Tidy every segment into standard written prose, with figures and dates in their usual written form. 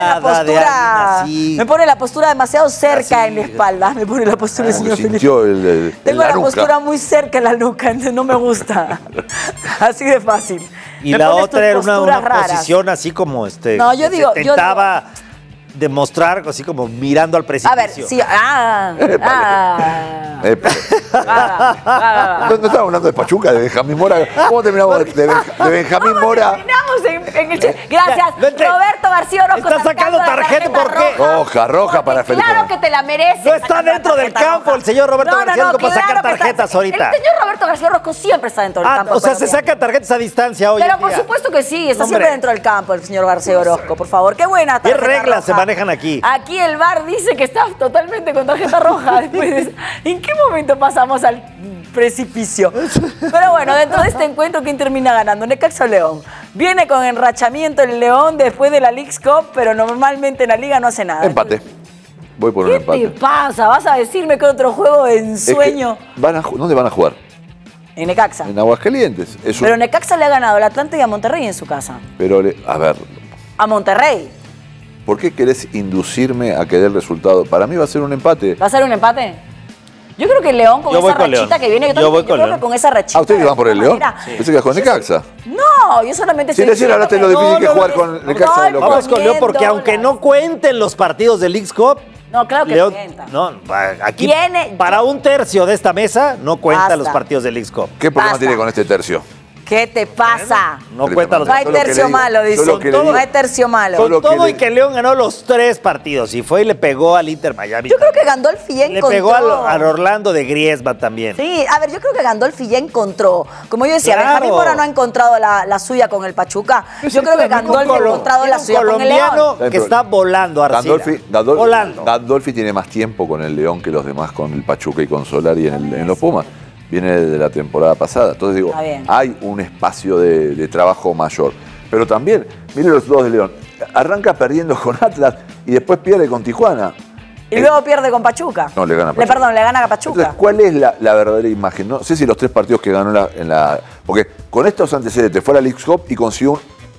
Me pone la postura demasiado cerca en la espalda. Me pone la postura del señor Felipe. Tengo la postura muy cerca en la nuca, entonces no me gusta. Así de fácil. Y la otra era una posición así como No, yo digo, intentaba demostrar así como mirando al precipicio. A ver, sí. No estamos hablando de Pachuca, de Benjamín Mora. ¿Cómo terminamos de Benjamín Mora? Terminamos en el Gracias. Roberto García Orozco. Está sacando tarjeta, ¿por qué? Roja para Felipe. Claro que te la mereces. No está dentro del campo el señor Roberto García Orozco para sacar tarjetas ahorita. El señor Roberto García Orozco siempre está dentro del campo. O sea, se saca tarjetas a distancia hoy. Pero por supuesto que sí, está siempre dentro del campo el señor García Orozco, por favor. Qué buena tarjeta. ¿Qué reglas se manejan aquí? Aquí el VAR dice que está totalmente con tarjeta roja. ¿En qué momento pasamos al precipicio? Pero bueno, dentro de este encuentro, ¿quién termina ganando? Necaxa o León. Viene con enrachamiento el León después de la Leagues Cup, pero normalmente en la liga no hace nada. Empate. Voy por un empate. ¿Qué te pasa? ¿Vas a decirme que otro juego de ensueño? ¿Dónde van a jugar? En Necaxa. En Aguascalientes. Pero Necaxa le ha ganado al Atlante y a Monterrey en su casa. Pero, a ver. A Monterrey. ¿Por qué querés inducirme a que dé el resultado? Para mí va a ser un empate. ¿Va a ser un empate? Yo creo que el León con esa rachita que viene, yo creo que con esa rachita. ¿Ah, ustedes van por el León? Sí. Pensé que ibas con Necaxa. No, yo solamente estoy diciendo. Si hablaste lo difícil que es jugar con Necaxa de local. Vamos con León porque aunque no cuenten los partidos de Leagues Cup, no, claro que León, cuenta. No, aquí para un tercio de esta mesa no cuentan los partidos de Leagues Cup. ¿Qué problema tiene con este tercio? ¿Qué te pasa? No cuenta los No hay tercio malo, dice. No hay tercio malo. Con todo y que León ganó los 3 partidos y fue y le pegó al Inter Miami. Yo creo que Gandolfi ya encontró. Le pegó al Orlando de Griezmann también. Sí, a ver, yo creo que Gandolfi ya encontró. Como yo decía, Benjamín Mora no ha encontrado la suya con el Pachuca. Yo creo que Gandolfi ha encontrado la suya con el León. Colombiano que está volando, Arcila. Gandolfi tiene más tiempo con el León que los demás con el Pachuca y con Solari en los Pumas. Viene de la temporada pasada. Entonces digo, hay un espacio de trabajo mayor. Pero también, miren los dos de León. Arranca perdiendo con Atlas y después pierde con Tijuana. Y luego pierde con Pachuca. No, le gana a Pachuca. Perdón, le gana a Pachuca. Entonces, ¿cuál es la verdadera imagen? No sé si los 3 partidos que ganó porque con estos antecedentes fue a la Leagues Cup y consiguió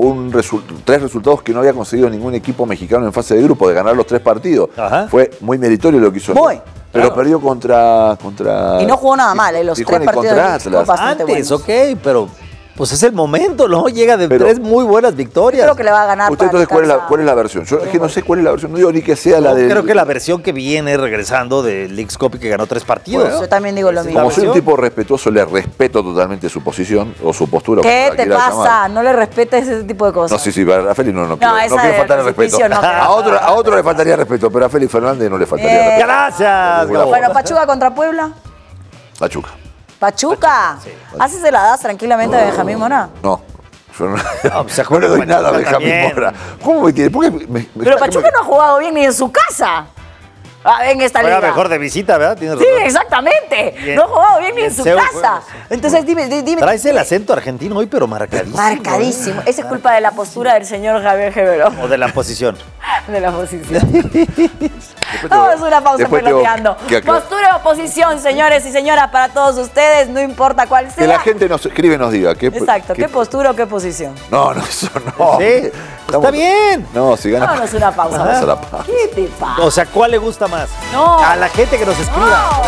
3 resultados que no había conseguido ningún equipo mexicano en fase de grupo, de ganar los 3 partidos. Ajá. Fue muy meritorio lo que hizo. Pero perdió contra... Y no jugó nada mal, los 3 partidos de Atlas. Antes, pero pues es el momento, ¿no? Llega de 3 muy buenas victorias. Creo que le va a ganar. ¿Usted entonces cuál es la versión? Yo es que no sé cuál es la versión, no digo ni que sea la de... Creo que la versión que viene regresando de Leagues Cup y que ganó 3 partidos. Bueno, yo también digo lo mismo. Como soy un tipo respetuoso, le respeto totalmente su posición o su postura. ¿Qué te pasa? No le respetes ese tipo de cosas. No, sí, a Félix no quiero faltar el respeto. A otro le faltaría respeto, pero a Félix Fernández no le faltaría respeto. Gracias. Bueno, Pachuca contra Puebla. Pachuca. ¿Pachuca? Sí. ¿Así se la das tranquilamente a Benjamín Mora? No. Yo no le doy nada a Benjamín Mora. ¿Cómo me tiene? Pero Pachuca no ha jugado bien ni en su casa. En esta liga. Juega mejor de visita, ¿verdad? Sí, exactamente. Bien. No ha jugado bien ni en su casa. Entonces, dime. Traes el acento argentino hoy, pero marcadísimo. Marcadísimo. Esa es culpa de la postura del señor Javier Gebero. O de la posición. De la posición. Vamos a una pausa peloteando. Postura y oposición, señores y señoras, para todos ustedes, no importa cuál sea. Que la gente nos escribe y nos diga. Exacto, ¿qué postura o qué posición? No, eso no. Sí, está bien. No, si gana. Vámonos una pausa. Vamos a la pausa. ¿Qué te pasa? O sea, ¿cuál le gusta más? No. A la gente que nos escriba. No.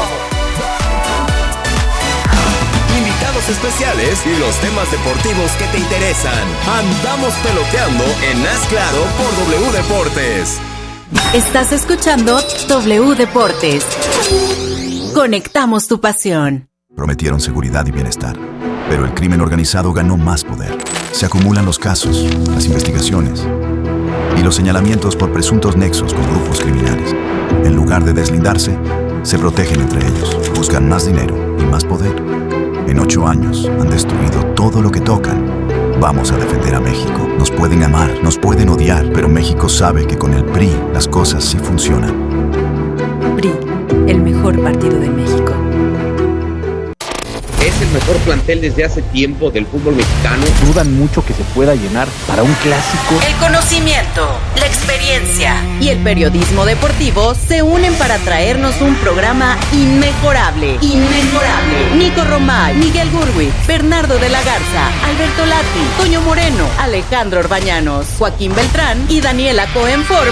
Invitados especiales y los temas deportivos que te interesan. Andamos peloteando en Haz Claro por W Deportes. Estás escuchando W Deportes. Conectamos tu pasión. Prometieron seguridad y bienestar, pero el crimen organizado ganó más poder. Se acumulan los casos, las investigaciones y los señalamientos por presuntos nexos con grupos criminales. En lugar de deslindarse, se protegen entre ellos, buscan más dinero y más poder. En 8 años han destruido todo lo que tocan. Vamos a defender a México. Nos pueden amar, nos pueden odiar, pero México sabe que con el PRI las cosas sí funcionan. PRI, el mejor partido de México. es el mejor plantel desde hace tiempo del fútbol mexicano. Dudan mucho que se pueda llenar para un clásico. El conocimiento, la experiencia y el periodismo deportivo se unen para traernos un programa inmejorable. Inmejorable. Nico Romay, Miguel Gurwitz, Bernardo de la Garza, Alberto Lati, Toño Moreno, Alejandro Orbañanos, Joaquín Beltrán y Daniela Cohen